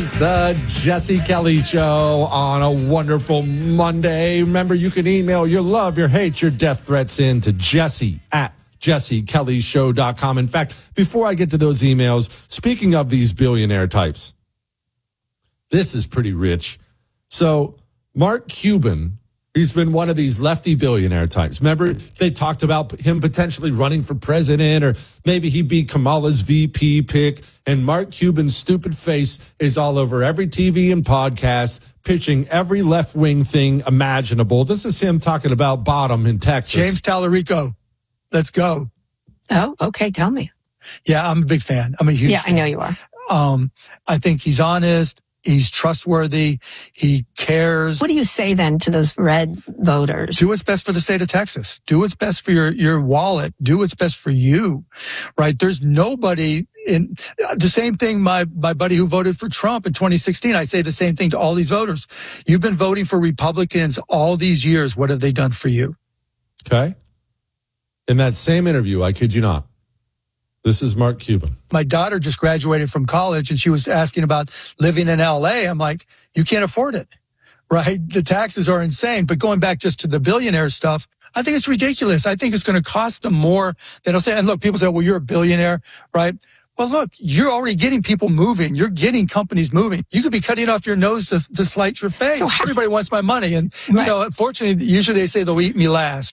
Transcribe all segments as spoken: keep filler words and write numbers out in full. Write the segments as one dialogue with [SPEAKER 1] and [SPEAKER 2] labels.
[SPEAKER 1] is the Jesse Kelly Show on a wonderful Monday. Remember, you can email your love, your hate, your death threats in to Jesse at jesse kelly show dot com. In fact, before I get to those emails, speaking of these billionaire types, this is pretty rich. So Mark Cuban, he's been one of these lefty billionaire types. Remember, they talked about him potentially running for president, or maybe he'd be Kamala's V P pick. And Mark Cuban's stupid face is all over every T V and podcast, pitching every left-wing thing imaginable. This is him talking about Bottom in Texas.
[SPEAKER 2] James Tallarico, let's go.
[SPEAKER 3] Oh, okay. Tell me.
[SPEAKER 2] Yeah, I'm a big fan. I'm a huge
[SPEAKER 3] Yeah,
[SPEAKER 2] fan.
[SPEAKER 3] I know you are.
[SPEAKER 2] Um, I think he's honest. He's trustworthy. He cares.
[SPEAKER 3] What do you say then to those red voters?
[SPEAKER 2] Do what's best for the state of Texas. Do what's best for your, your wallet. Do what's best for you, right? There's nobody in the same thing. My, my buddy who voted for Trump in twenty sixteen, I say the same thing to all these voters. You've been voting for Republicans all these years. What have they done for you?
[SPEAKER 1] Okay. In that same interview, I kid you not, this is Mark Cuban.
[SPEAKER 2] My daughter just graduated from college and she was asking about living in L A. I'm like, you can't afford it, right? The taxes are insane. But going back just to the billionaire stuff, I think it's ridiculous. I think it's going to cost them more than I'll say. And look, people say, well, you're a billionaire, right? Well, look, you're already getting people moving. You're getting companies moving. You could be cutting off your nose to, to slight your face. So everybody wants my money. And, right. you know, unfortunately, usually they say they'll eat me last.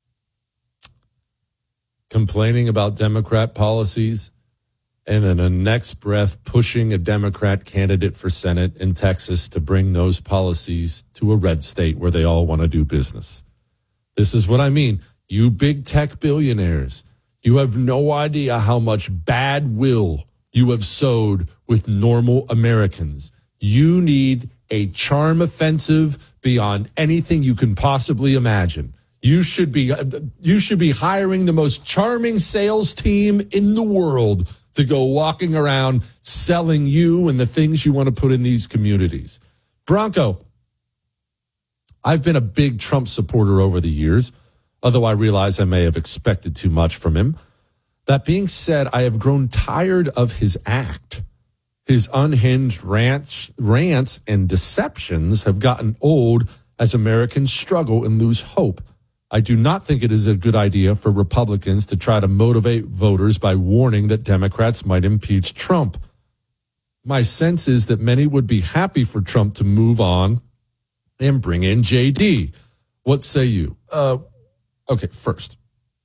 [SPEAKER 1] Complaining about Democrat policies, and then the next breath pushing a Democrat candidate for Senate in Texas to bring those policies to a red state where they all want to do business. This is what I mean. You big tech billionaires, you have no idea how much bad will you have sowed with normal Americans. You need a charm offensive beyond anything you can possibly imagine. You should be you should be hiring the most charming sales team in the world to go walking around selling you and the things you want to put in these communities. Bronco, I've been a big Trump supporter over the years, although I realize I may have expected too much from him. That being said, I have grown tired of his act. His unhinged rants, rants and deceptions have gotten old as Americans struggle and lose hope. I do not think it is a good idea for Republicans to try to motivate voters by warning that Democrats might impeach Trump. My sense is that many would be happy for Trump to move on and bring in J D. What say you? Uh, okay, first,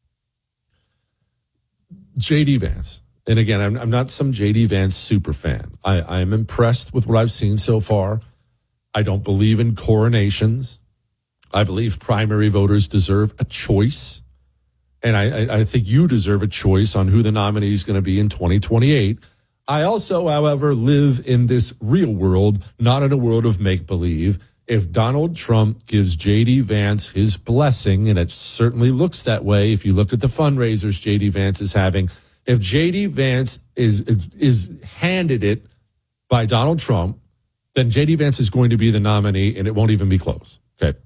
[SPEAKER 1] J D Vance. And again, I'm, I'm not some J D Vance super fan. I, I am impressed with what I've seen so far. I don't believe in coronations. I believe primary voters deserve a choice. And I, I, I think you deserve a choice on who the nominee is going to be in twenty twenty-eight. I also, however, live in this real world, not in a world of make-believe. If Donald Trump gives J D Vance his blessing, and it certainly looks that way if you look at the fundraisers J D Vance is having, if J D Vance is, is, is handed it by Donald Trump, then J D Vance is going to be the nominee, and it won't even be close. Okay.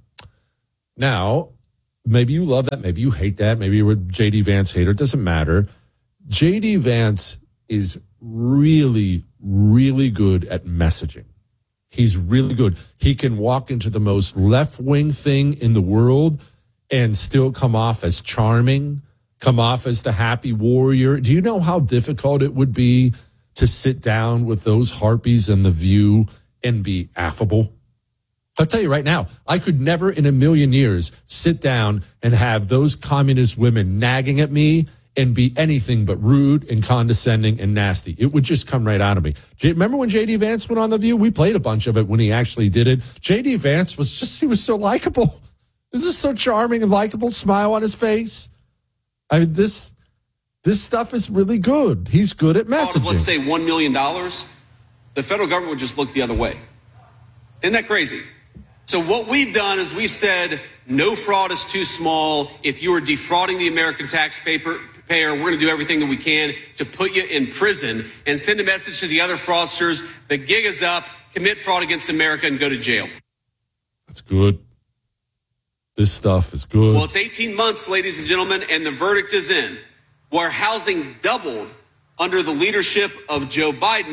[SPEAKER 1] Now, maybe you love that. Maybe you hate that. Maybe you're a J D Vance hater. It doesn't matter. J D Vance is really, really good at messaging. He's really good. He can walk into the most left-wing thing in the world and still come off as charming, come off as the happy warrior. Do you know how difficult it would be to sit down with those harpies in The View and be affable? I'll tell you right now, I could never in a million years sit down and have those communist women nagging at me and be anything but rude and condescending and nasty. It would just come right out of me. Remember when J D Vance went on The View? We played a bunch of it when he actually did it. J D Vance was just, he was so likable. This is so charming and likable, smile on his face. I mean, this, this stuff is really good. He's good at messaging.
[SPEAKER 4] Of, let's say one million dollars, the federal government would just look the other way. Isn't that crazy? So what we've done is we've said no fraud is too small. If you are defrauding the American taxpayer, we're going to do everything that we can to put you in prison and send a message to the other fraudsters. The gig is up. Commit fraud against America and go to jail.
[SPEAKER 1] That's good. This stuff is good.
[SPEAKER 4] Well, it's eighteen months, ladies and gentlemen, and the verdict is in. Where housing doubled under the leadership of Joe Biden,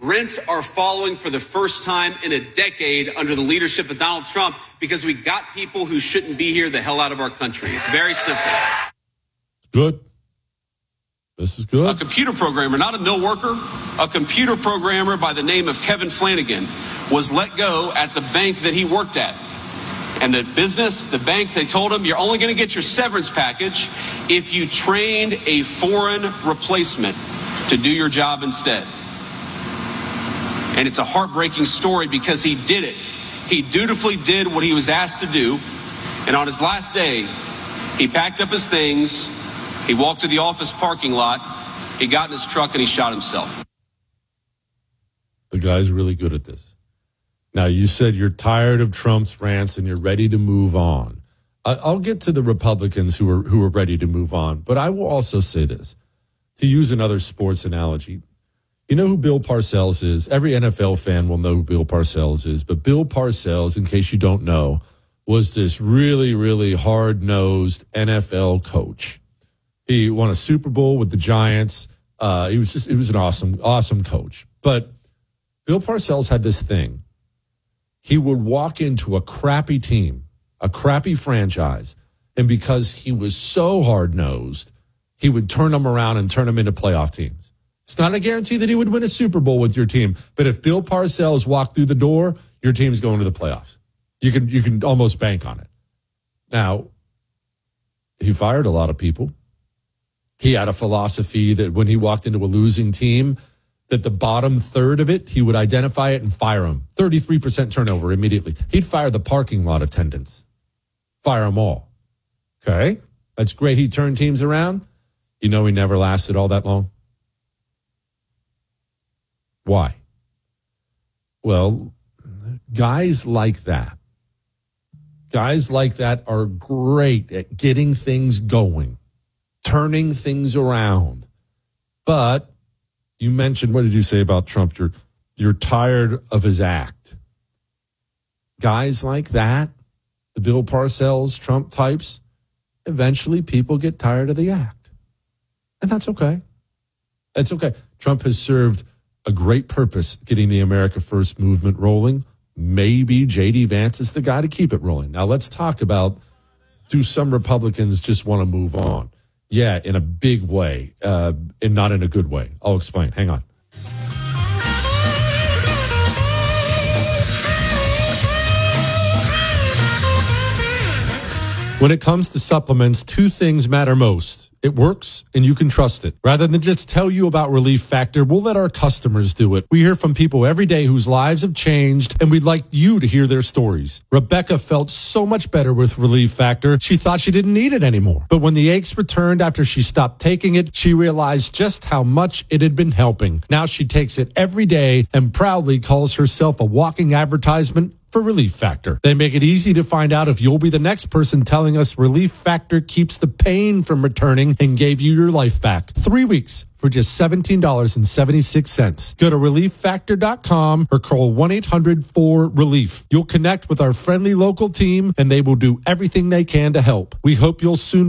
[SPEAKER 4] Rents are falling for the first time in a decade under the leadership of Donald Trump because we got people who shouldn't be here the hell out of our country. It's very simple.
[SPEAKER 1] Good. This is good.
[SPEAKER 4] A computer programmer, not a mill worker, a computer programmer by the name of Kevin Flanagan was let go at the bank that he worked at. And the business, the bank, they told him, you're only going to get your severance package if you trained a foreign replacement to do your job instead. And it's a heartbreaking story because he did it. He dutifully did what he was asked to do. And on his last day, he packed up his things. He walked to the office parking lot. He got in his truck and he shot himself.
[SPEAKER 1] The guy's really good at this. Now, you said you're tired of Trump's rants and you're ready to move on. I- I'll get to the Republicans who are who are ready to move on, but I will also say this. To use another sports analogy, you know who Bill Parcells is? Every N F L fan will know who Bill Parcells is, but Bill Parcells, in case you don't know, was this really, really hard-nosed N F L coach. He won a Super Bowl with the Giants. Uh, he was just, he was an awesome, awesome coach. But Bill Parcells had this thing. He would walk into a crappy team, a crappy franchise, and because he was so hard-nosed, he would turn them around and turn them into playoff teams. It's not a guarantee that he would win a Super Bowl with your team, but if Bill Parcells walked through the door, your team's going to the playoffs. You can you can almost bank on it. Now, he fired a lot of people. He had a philosophy that when he walked into a losing team, that the bottom third of it, he would identify it and fire them. thirty-three percent turnover immediately. He'd fire the parking lot attendants. Fire them all. Okay? That's great. He turned teams around. You know he never lasted all that long. Why? Well, guys like that, guys like that are great at getting things going, turning things around. But you mentioned, what did you say about Trump? You're, you're tired of his act. Guys like that, the Bill Parcells, Trump types, eventually people get tired of the act. And that's okay. That's okay. Trump has served a great purpose getting the America First movement rolling. Maybe J D Vance is the guy to keep it rolling. Now let's talk about, do some Republicans just want to move on? Yeah, in a big way, uh, and not in a good way. I'll explain. Hang on. When it comes to supplements, two things matter most. It works, and you can trust it. Rather than just tell you about Relief Factor, we'll let our customers do it. We hear from people every day whose lives have changed, and we'd like you to hear their stories. Rebecca felt so much better with Relief Factor, she thought she didn't need it anymore. But when the aches returned after she stopped taking it, she realized just how much it had been helping. Now she takes it every day and proudly calls herself a walking advertisement for Relief Factor. They make it easy to find out if you'll be the next person telling us Relief Factor keeps the pain from returning and gave you your life back. Three weeks for just seventeen dollars and seventy-six cents. Go to relief factor dot com or call one eight hundred four relief. You'll connect with our friendly local team and they will do everything they can to help. We hope you'll soon